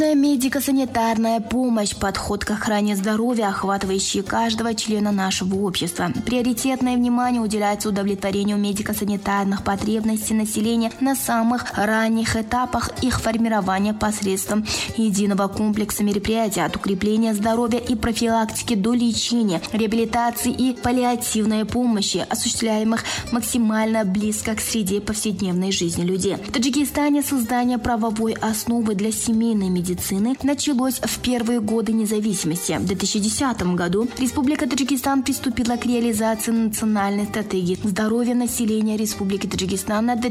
Медико-санитарная помощь – подход к охране здоровья, охватывающий каждого члена нашего общества. Приоритетное внимание уделяется удовлетворению медико-санитарных потребностей населения на самых ранних этапах их формирования посредством единого комплекса мероприятий от укрепления здоровья и профилактики до лечения, реабилитации и паллиативной помощи, осуществляемых максимально близко к среде повседневной жизни людей. В Таджикистане создание правовой основы для семейной медицины началось в первые годы независимости. В 2010 году Республика Таджикистан приступила к реализации национальной стратегии здоровья населения Республики Таджикистан на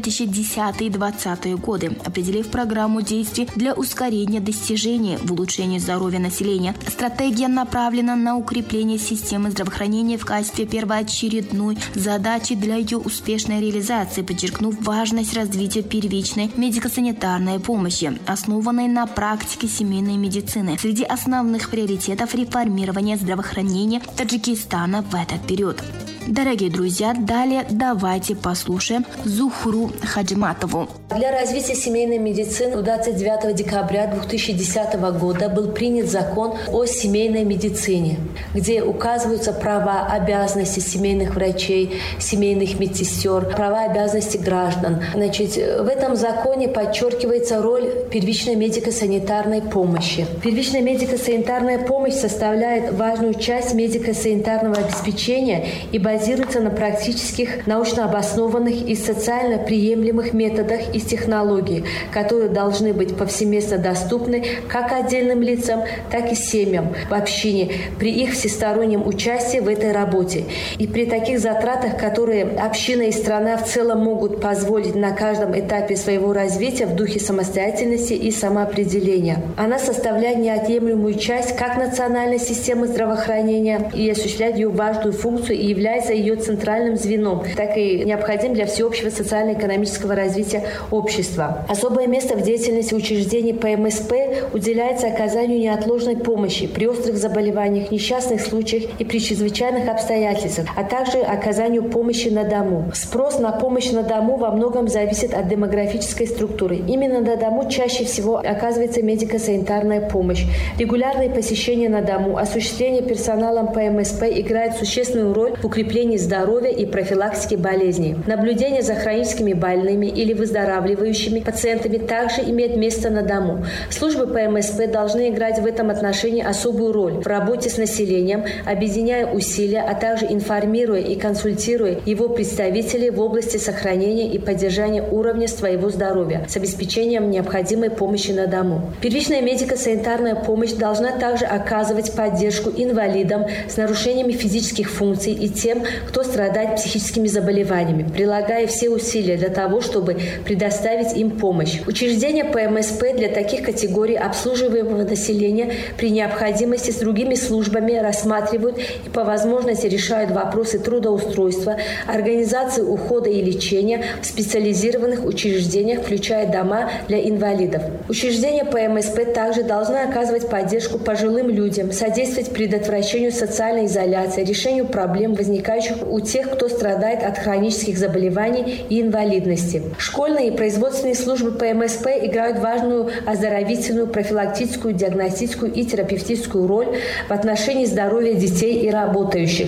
2010-2020 годы, определив программу действий для ускорения достижения в улучшении здоровья населения. Стратегия направлена на укрепление системы здравоохранения в качестве первоочередной задачи для ее успешной реализации, подчеркнув важность развития первичной медико-санитарной помощи, основанной на практике семейной медицины. Среди основных приоритетов реформирования здравоохранения Таджикистана в этот период. Дорогие друзья, далее давайте послушаем Зухру Хаджиматову. Для развития семейной медицины 29 декабря 2010 года был принят закон о семейной медицине, где указываются права, обязанности семейных врачей, семейных медсестер, права, обязанности граждан. В этом законе подчеркивается роль первичной медико-санитарной помощи. Первичная медико-санитарная помощь составляет важную часть медико-санитарного обеспечения и базируется на практических, научно обоснованных и социально приемлемых методах и технологий, которые должны быть повсеместно доступны как отдельным лицам, так и семьям в общине при их всестороннем участии в этой работе. И при таких затратах, которые община и страна в целом могут позволить на каждом этапе своего развития в духе самостоятельности и самоопределения. Она составляет неотъемлемую часть как национальной системы здравоохранения и осуществляет ее важную функцию и является ее центральным звеном, так и необходим для всеобщего социально-экономического развития общества. Особое место в деятельности учреждений ПМСП уделяется оказанию неотложной помощи при острых заболеваниях, несчастных случаях и при чрезвычайных обстоятельствах, а также оказанию помощи на дому. Спрос на помощь на дому во многом зависит от демографической структуры. Именно на дому чаще всего оказывается медико-санитарная помощь. Регулярные посещения на дому, осуществление персоналом ПМСП играет существенную роль в укреплении здоровья и профилактике болезней. Наблюдение за хроническими больными или выздоравливающими пациентами также имеет место на дому. Службы ПМСП должны играть в этом отношении особую роль в работе с населением, объединяя усилия, а также информируя и консультируя его представителей в области сохранения и поддержания уровня своего здоровья с обеспечением необходимой помощи на дому. Первичная медико-санитарная помощь должна также оказывать поддержку инвалидам с нарушениями физических функций и тем, кто страдает психическими заболеваниями, прилагая все усилия для того, чтобы предоставить им помощь. Учреждения ПМСП для таких категорий обслуживаемого населения при необходимости с другими службами рассматривают и по возможности решают вопросы трудоустройства, организации ухода и лечения в специализированных учреждениях, включая дома для инвалидов. Учреждения ПМСП также должны оказывать поддержку пожилым людям, содействовать предотвращению социальной изоляции, решению проблем, возникающих у тех, кто страдает от хронических заболеваний и инвалидности. Школьные и производственные службы ПМСП играют важную оздоровительную, профилактическую, диагностическую и терапевтическую роль в отношении здоровья детей и работающих.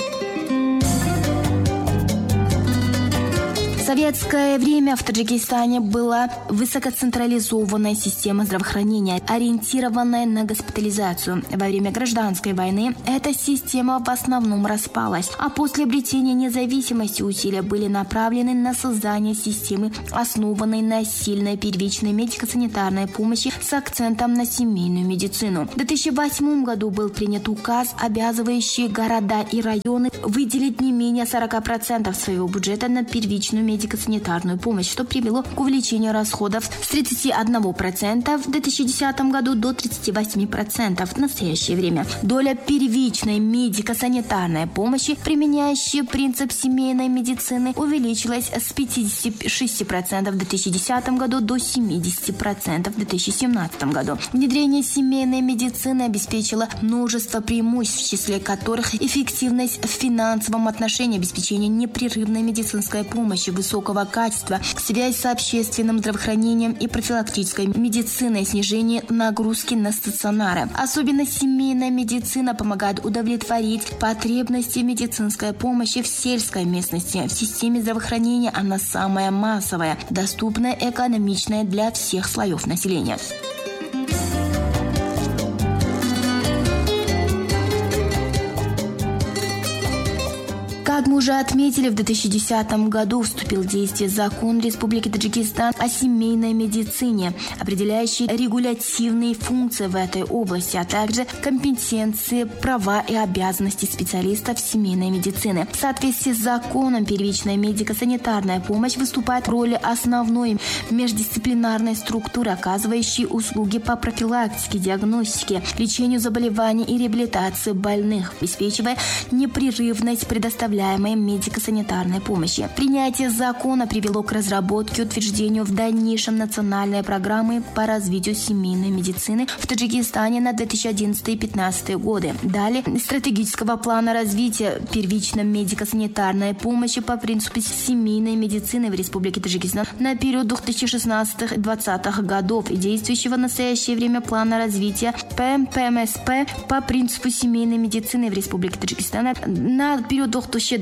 В советское время в Таджикистане была высокоцентрализованная система здравоохранения, ориентированная на госпитализацию. Во время гражданской войны эта система в основном распалась, а после обретения независимости усилия были направлены на создание системы, основанной на сильной первичной медико-санитарной помощи с акцентом на семейную медицину. В 2008 году был принят указ, обязывающий города и районы выделить не менее 40% своего бюджета на первичную медико-санитарную помощь, что привело к увеличению расходов с 31% в 2010 году до 38% в настоящее время. Доля первичной медико-санитарной помощи, применяющей принцип семейной медицины, увеличилась с 56% в 2010 году до 70% в 2017 году. Внедрение семейной медицины обеспечило множество преимуществ, в числе которых эффективность в финансовом отношении, обеспечение непрерывной медицинской помощи, высокая высокого качества, связь с общественным здравоохранением и профилактической медициной, снижение нагрузки на стационары. Особенно семейная медицина помогает удовлетворить потребности медицинской помощи в сельской местности. В системе здравоохранения она самая массовая, доступная, экономичная для всех слоев населения. Как мы уже отметили, в 2010 году вступил в действие закон Республики Таджикистан о семейной медицине, определяющий регулятивные функции в этой области, а также компетенции, права и обязанности специалистов семейной медицины. В соответствии с законом, первичная медико-санитарная помощь выступает в роли основной междисциплинарной структуры, оказывающей услуги по профилактике, диагностике, лечению заболеваний и реабилитации больных, обеспечивая непрерывность предоставляемой медико-санитарной помощи. Принятие закона привело к разработке и утверждению в дальнейшем национальной программы по развитию семейной медицины в Таджикистане на 2011-2015 годы. Далее стратегического плана развития первичной медико-санитарной помощи по принципу семейной медицины в Республике Таджикистан на период 2016-2020 годов и действующего в настоящее время плана развития ПМСП по принципу семейной медицины в Республике Таджикистан на период 2021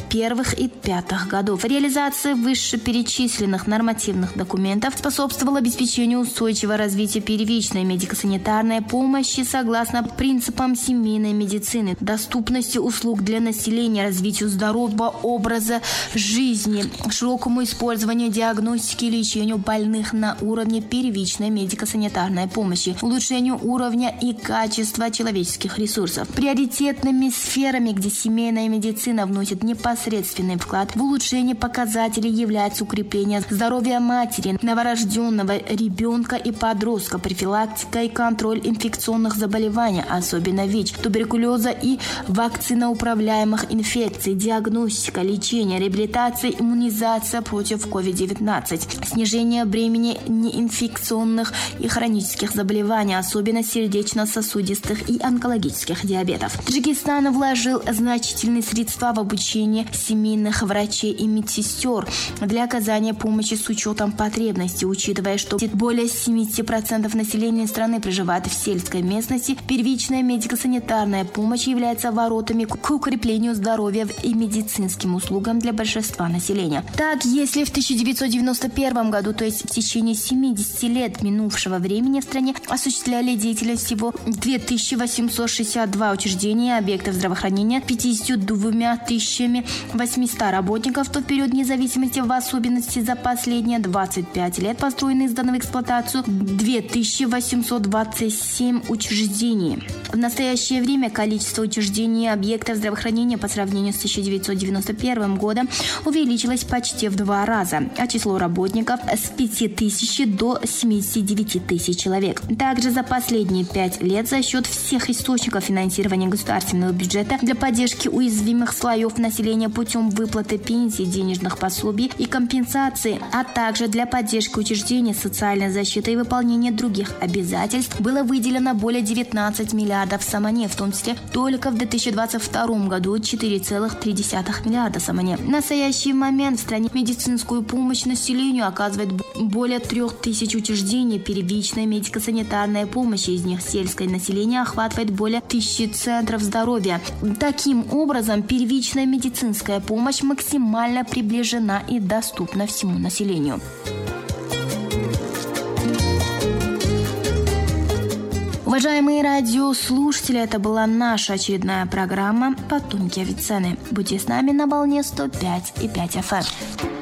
и 2005 годов. Реализация вышеперечисленных нормативных документов способствовала обеспечению устойчивого развития первичной медико-санитарной помощи согласно принципам семейной медицины, доступности услуг для населения, развитию здорового образа жизни, широкому использованию диагностики и лечению больных на уровне первичной медико-санитарной помощи, улучшению уровня и качества человеческих ресурсов. Приоритетными сферами, где семейная медицина вносит непосредственный вклад в улучшение показателей, является укрепление здоровья матери, новорожденного ребенка и подростка, профилактика и контроль инфекционных заболеваний, особенно ВИЧ, туберкулеза и вакциноуправляемых инфекций, диагностика, лечение, реабилитация, иммунизация против COVID-19, снижение бремени неинфекционных и хронических заболеваний, особенно сердечно-сосудистых и онкологических диабетов. Таджикистан вложил значительные средства в обучение семейных врачей и медсестер для оказания помощи с учетом потребностей, учитывая, что более 70% населения страны проживает в сельской местности. Первичная медико-санитарная помощь является воротами к укреплению здоровья и медицинским услугам для большинства населения. Так, если в 1991 году, то есть в течение 70 лет минувшего времени, в стране осуществляли деятельность всего 2862 учреждения и объектов здравоохранения 52 800 работников, то в период независимости, в особенности за последние 25 лет, построены и сданы в эксплуатацию 2827 учреждений. В настоящее время количество учреждений и объектов здравоохранения по сравнению с 1991 годом увеличилось почти в 2 раза, а число работников с 5000 до 79 тысяч человек. Также за последние 5 лет за счет всех источников финансирования государственного бюджета для поддержки уязвимых слоев населения путем выплаты пенсий, денежных пособий и компенсаций, а также для поддержки учреждений социальной защиты и выполнения других обязательств было выделено более 19 миллиардов самане, в том числе только в 2022 году 4,3 миллиарда самане. В настоящий момент в стране медицинскую помощь населению оказывает более 3000 учреждений первичной медико-санитарной помощи, из них сельское население охватывает более 1000 центров здоровья. Таким образом, первичная медицинская помощь максимально приближена и доступна всему населению. Уважаемые радиослушатели, это была наша очередная программа «Потомки Авиценны». Будьте с нами на волне 105,5 FM.